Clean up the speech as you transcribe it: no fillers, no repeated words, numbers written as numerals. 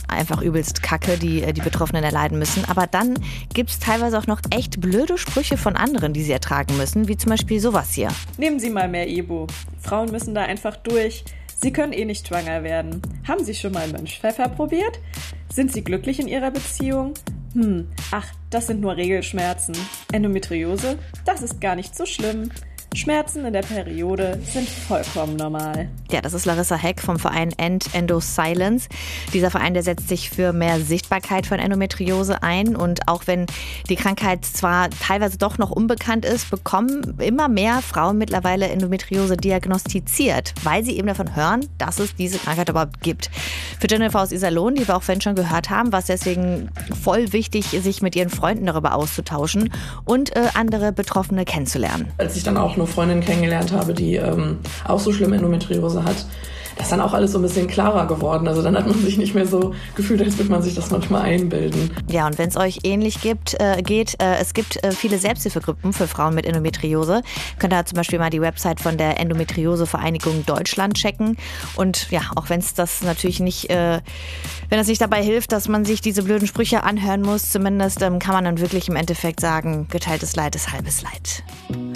einfach übelst kacke, die Betroffenen erleiden müssen. Aber dann gibt es teilweise auch noch echt blöde Sprüche von anderen, die sie ertragen müssen, wie zum Beispiel sowas hier. Nehmen Sie mal mehr Ibu. Frauen müssen da einfach durch. Sie können eh nicht schwanger werden. Haben Sie schon mal Mönchpfeffer probiert? Sind Sie glücklich in Ihrer Beziehung? Ach, das sind nur Regelschmerzen. Endometriose? Das ist gar nicht so schlimm. Schmerzen in der Periode sind vollkommen normal. Ja, das ist Larissa Heck vom Verein End Endo Silence. Dieser Verein, der setzt sich für mehr Sichtbarkeit von Endometriose ein. Und auch wenn die Krankheit zwar teilweise doch noch unbekannt ist, bekommen immer mehr Frauen mittlerweile Endometriose diagnostiziert, weil sie eben davon hören, dass es diese Krankheit überhaupt gibt. Für Jennifer aus Iserlohn, die wir auch vorhin schon gehört haben, war es deswegen voll wichtig, sich mit ihren Freunden darüber auszutauschen und andere Betroffene kennenzulernen. Als ich dann auch eine Freundin kennengelernt habe, die auch so schlimm Endometriose hat, das ist dann auch alles so ein bisschen klarer geworden. Also dann hat man sich nicht mehr so gefühlt, als würde man sich das manchmal einbilden. Ja, und wenn es euch ähnlich geht, es gibt viele Selbsthilfegruppen für Frauen mit Endometriose. Könnt ihr zum Beispiel mal die Website von der Endometriose-Vereinigung Deutschland checken. Und ja, auch wenn es das natürlich nicht, wenn das nicht dabei hilft, dass man sich diese blöden Sprüche anhören muss, zumindest kann man dann wirklich im Endeffekt sagen, geteiltes Leid ist halbes Leid.